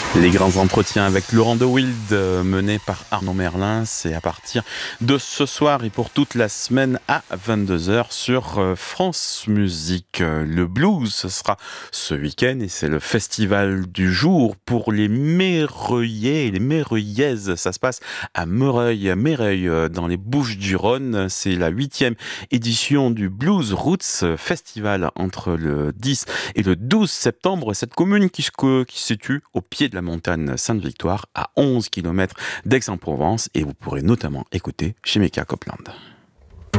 Les grands entretiens avec Laurent de Wild, menés par Arnaud Merlin, c'est à partir de ce soir et pour toute la semaine à 22h sur France Musique. Le blues, ce sera ce week-end et c'est le festival du jour pour les Meyreuillais et les Meyreuillaises. Ça se passe à Meyreuil, dans les Bouches-du-Rhône. C'est la 8e édition du Blues Roots Festival entre le 10 et le 12 septembre. Cette commune qui se situe au pied de la montagne Sainte-Victoire, à 11 km d'Aix-en-Provence, et vous pourrez notamment écouter chez Meka Copland.